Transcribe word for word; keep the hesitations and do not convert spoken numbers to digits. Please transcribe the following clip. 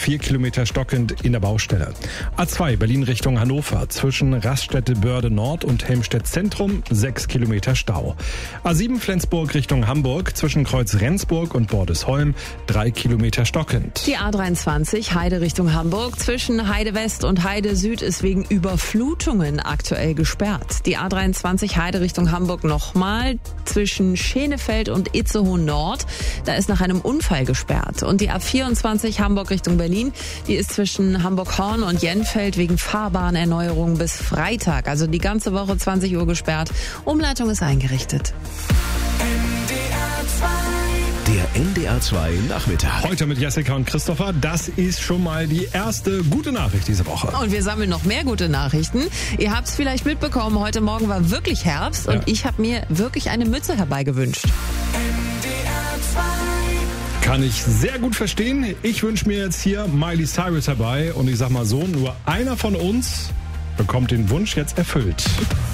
vier Kilometer stockend in der Baustelle. A zwei Berlin Richtung Hannover zwischen Raststätte Börde Nord und Helmstedt Zentrum sechs Kilometer Stau. A sieben Flensburg Richtung Hamburg zwischen Kreuz Rendsburg und Bordesholm drei Kilometer stockend. Die A dreiundzwanzig Heide Richtung Hamburg zwischen Heide West und Heide Süd ist wegen Überflutungen aktuell gesperrt. Die A dreiundzwanzig Heide Richtung Hamburg nochmal zwischen Schenefeld und Itzehoe Nord. Da ist nach einem Unfall gesperrt. Und die A vierundzwanzig Hamburg Richtung Berlin, die ist zwischen Hamburg-Horn und Jenfeld wegen Fahrbahnerneuerung bis Freitag. Also die ganze Woche zwanzig Uhr gesperrt. Umleitung ist eingerichtet. Der N D R zwei Nachmittag. Heute mit Jessica und Christopher. Das ist schon mal die erste gute Nachricht diese Woche. Und wir sammeln noch mehr gute Nachrichten. Ihr habt es vielleicht mitbekommen, heute Morgen war wirklich Herbst. Ja. Und ich habe mir wirklich eine Mütze herbeigewünscht. Kann ich sehr gut verstehen. Ich wünsche mir jetzt hier Miley Cyrus herbei. Und ich sag mal so, nur einer von uns bekommt den Wunsch jetzt erfüllt.